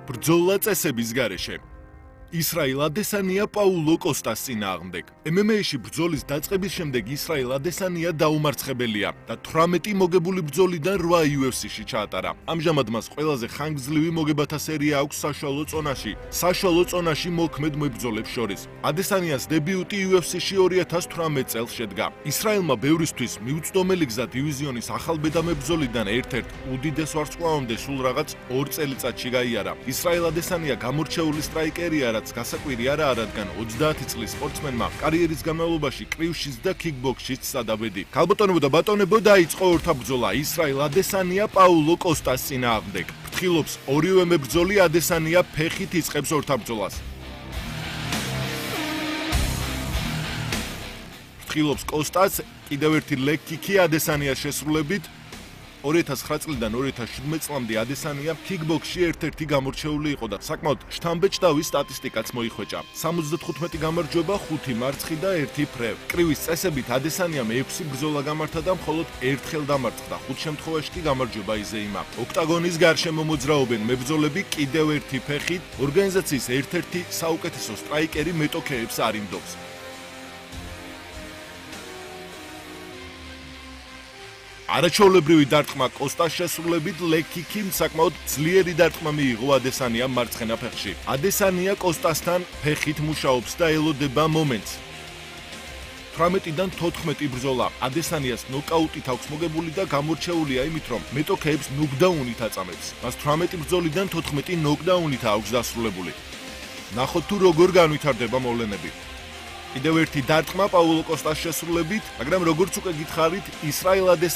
ბრძოლა წესების გარეშე. ისრაილ ადესანია პაულო კოსტას წინააღმდეგ. MMA-ში ბრძოლის დაწყების შემდეგ ისრაილ ადესანია დაუმარცხებელია და 18 მოგებული ბრძოლიდან 8 UFC-ში ჩაატარა. ამჟამად მას ყველაზე ხანგრძლივი მოგებათა სერია აქვს საშუალო წონაში მოქმედ მებრძოლებს შორის. ადესანიას დებიუტი UFC-ში 2018 წელს შედგა. ისრაილმა ბევრისთვის მიუწვდომელი გზა დივიზიონის ახალ ბედამებრძოლიდან ერთ-ერთ უდიდეს ვარსკვლავამდე სულ რაღაც 2 წელიწადში გაიარა. ისრაილ ადესანია გამორჩეული სტრაიკერია, რაც გასაკვირი არაა, რადგან 30 წლის სპორტსმენმა კარიერის განმავლობაში კრივშიც და კიკბოქსშიც სადაბედი. ქალბატონებო და ბატონებო, დაიწყო ორთა ბრძოლა ისრაილ ადესანია პაულო კოსტას წინააღმდეგ. ფრთხილობს ორივე მებრძოლი, ადესანია ფეხით იწყებს ორთა ბრძოლას. ფრთხილობს კოსტას, კიდევ ერთი ლეგ კიკი ადესანიას შესრულებით. 2009 წლიდან 2017 წლამდე ადესანია კიკბოქსში ერთ-ერთი გამორჩეული იყო და საკმაოდ შთამბეჭდავი სტატისტიკაც მოიხვეჭა. 75 გამარჯვება, 5 მარცხი და 1 ფრევ. კრივის წესებით ადესანიამ 6 ბრძოლა გამართა და მხოლოდ ერთხელ დამარცხდა. 5 შემთხვევაში კი გამარჯვება იზეიმა. ოქტაგონის გარშემო მოძრაობენ მებრძოლები კიდევ ერთი ფეხით. ორგანიზაციის ერთ-ერთი საუკეთესო სტრაიკერი მეტოქეებს არიმდობს. არაჩვეულებრივი დარტყმა კოსტას შესრულებით ლეგ კიკი საკმაოდ ძლიერი დარტყმა მიიღო ადესანიამ მარცხენა ფეხში. ადესანია კოსტასთან ფეხით მუშაობს და ელოდება მომენტს. 18-დან 14 ბრძოლა. ადესანიას ნოკაუტით აქვს მოგებული და გამორჩეულია იმით, რომ მეტოქეებს ნოკდაუნით აწამებს. მას 18 ბრძოლიდან 14 ნოკდაუნით აქვს დასრულებული. ნახოთ თუ როგორ განვითარდება მოვლენები. კიდევ ერთი დარტყმა პაულო კოსტას შესრულებით, მაგრამ როგორც უკვე გითხარით, ისრაილ ადესანია